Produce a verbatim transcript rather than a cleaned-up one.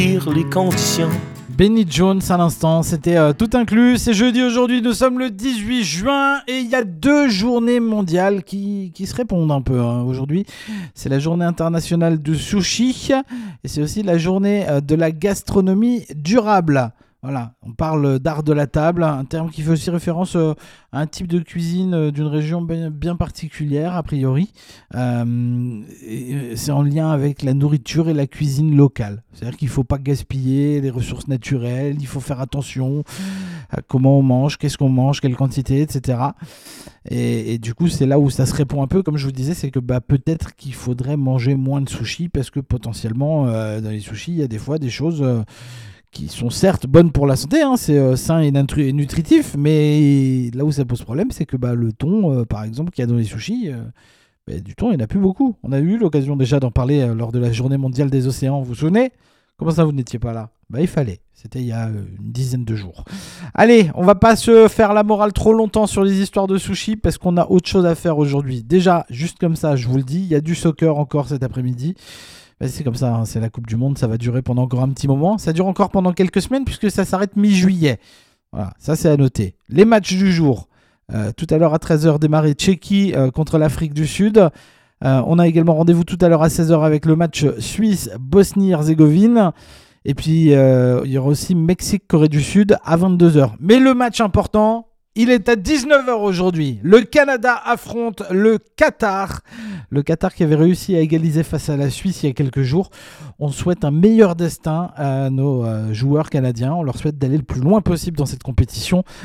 les conditions. Benny Jones à l'instant, c'était euh, tout inclus. C'est jeudi aujourd'hui, nous sommes le dix-huit juin et il y a deux journées mondiales qui, qui se répondent un peu hein, aujourd'hui. C'est la journée internationale du sushi et c'est aussi la journée euh, de la gastronomie durable. Voilà, on parle d'art de la table, un terme qui fait aussi référence euh, à un type de cuisine euh, d'une région bien, bien particulière, a priori. Euh, et c'est en lien avec la nourriture et la cuisine locale. C'est-à-dire qu'il ne faut pas gaspiller les ressources naturelles, il faut faire attention à comment on mange, qu'est-ce qu'on mange, quelle quantité, et cetera. Et, et du coup, c'est là où ça se répond un peu, comme je vous disais, c'est que bah, peut-être qu'il faudrait manger moins de sushis parce que potentiellement, euh, dans les sushis, il y a des fois des choses... Euh, qui sont certes bonnes pour la santé, hein, c'est euh, sain et, nutri- et nutritif, mais là où ça pose problème, c'est que bah, le thon, euh, par exemple, qu'il y a dans les sushis, euh, bah, du thon, il n'y en a plus beaucoup. On a eu l'occasion déjà d'en parler euh, lors de la journée mondiale des océans, vous vous souvenez ? Comment ça, vous n'étiez pas là ? Bah, il fallait, c'était il y a euh, une dizaine de jours. Allez, on va pas se faire la morale trop longtemps sur les histoires de sushis, parce qu'on a autre chose à faire aujourd'hui. Déjà, juste comme ça, je vous le dis, il y a du soccer encore cet après-midi. Ben c'est comme ça, hein, c'est la Coupe du Monde, ça va durer pendant encore un petit moment. Ça dure encore pendant quelques semaines puisque ça s'arrête mi-juillet. Voilà, ça c'est à noter. Les matchs du jour. Euh, tout à l'heure à treize heures, démarré Tchéquie euh, contre l'Afrique du Sud. Euh, on a également rendez-vous tout à l'heure à seize heures avec le match Suisse-Bosnie-Herzégovine. Et puis euh, il y aura aussi Mexique-Corée du Sud à vingt-deux heures. Mais le match important... il est à dix-neuf heures aujourd'hui. Le Canada affronte le Qatar. Le Qatar qui avait réussi à égaliser face à la Suisse il y a quelques jours. On souhaite un meilleur destin à nos euh, joueurs canadiens. On leur souhaite d'aller le plus loin possible dans cette compétition.